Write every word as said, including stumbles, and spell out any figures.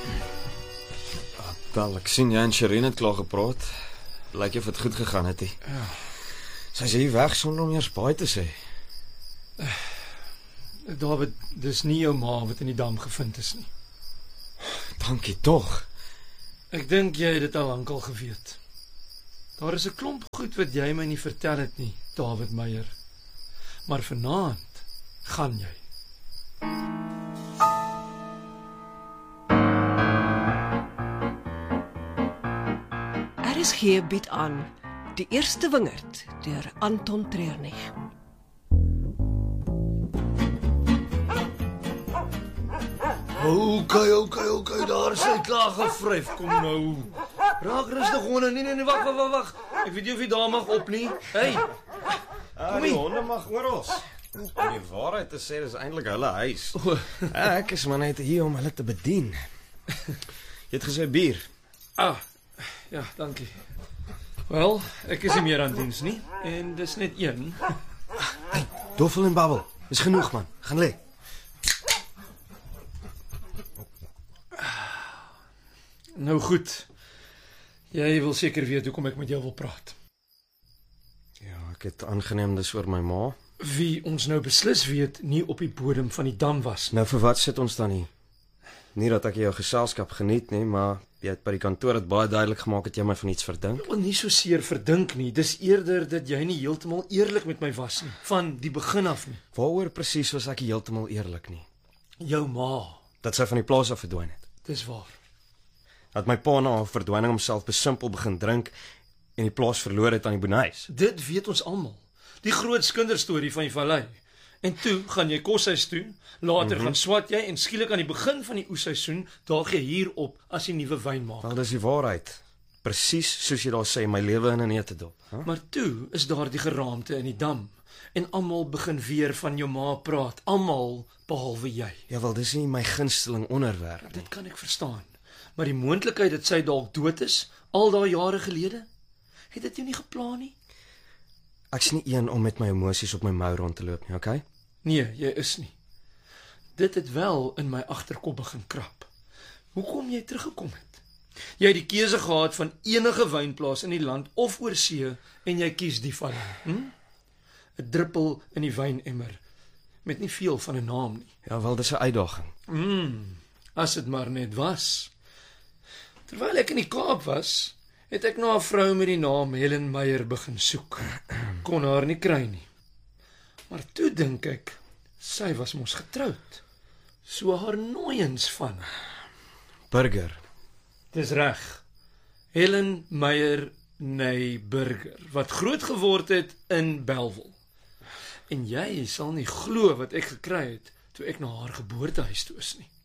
Wel, ek sien jy en Shireen het klaar gepraat. Lyk of dit goed gegaan het, he. Ja. Sy is hier weg sonder om eers baie te sê. David, dis nie jou ma wat in die dam gevind is nie. Dankie tog. Ek dink jy het dit al lankal geweet. Daar is 'n klomp goed wat jy my nie vertel het nie, David Meyer. Maar vanaand gaan jy. R S G bied aan Die Eerste Wingerd deur Anton Treurnig. Oké, oké, oké, daar is hy klaar gevryf, kom nou. Raak rustig, honde, nee, nee, nee, wag, wag, wag, wag. Ek weet nie of jy daar mag op nie. Hey, Ah, die honde mag oral. Om die waarheid te sê, dis eintlik hulle huis. Ek is maar net hier om hulle te bedien. Jy het gesê bier. Ah, ja, dankie. Wel, ek is nie meer aan diens nie, en dis net een. Hey, doffel en babbel. Dis genoeg, man. Gaan lê. Nou goed. Jy wil seker weet hoekom ek met jou wil praat. Ja, ek het aangeneem dis oor my ma. Wie ons nou beslis weet nie op die bodem van die dam was. Nou vir wat sit ons dan hier? Nie dat ek jou geselskap geniet nie, maar jy het by die kantoor het baie duidelik gemaak dat jy my van iets verdink. Wel, nie so seer verdink nie. Dis eerder dat jy nie heeltemal eerlik met my was nie, van die begin af nie. Waaroor presies was ek heeltemal eerlik nie? Jou ma, Dat sy van die plaas af verdwyn het. dis waar. Dat my pa na haar verdwyning homself besimpel begin drink en die plaas verloor het aan die boeneis. Dit weet ons almal. Die groot skinderstorie van die vallei. En toe gaan jy koshuis toe, later mm-hmm. gaan swat jy en skielik aan die begin van die oesseisoen daag jy hier op as jy nuwe wyn maak. Wel, dis die waarheid. Presies soos jy daar sê, my lewe in 'n neutedop. Huh? Maar toe is daar die geraamte in die dam en almal begin weer van jou ma praat, almal behalwe jy. Ja, wel, dis nie my gunsteling onderwerp nie. Dit kan ek verstaan. Maar die moontlikheid dat sy dalk dood is al daai jare gelede, het dit jou nie gepla nie? Ek's nie een om met my emosies op my mou rond te loop nie, okay? Nee, jy is nie. Dit het wel in my agterkop begin krap. Hoekom jy teruggekom het? Jy het die keuse gehad van enige wynplaas in die land of oor see en jy kies die van hom. Hm? 'n Druppel in die wynemmer met nie veel van 'n naam nie. Ja, wel, dis 'n uitdaging. Mm, as dit maar net was. Terwyl ek in die Kaap was, het ek na 'n vrou met die naam Helen Meyer begin soek. Kon haar nie kry nie. Maar toe dink ek, sy was mos getroud. So haar nooiens van. Burger. Dis reg. Helen Meyer nee Burger, wat groot geword het in Bellville. En jy sal nie glo wat ek gekry het toe ek na haar geboortehuis toe is nie.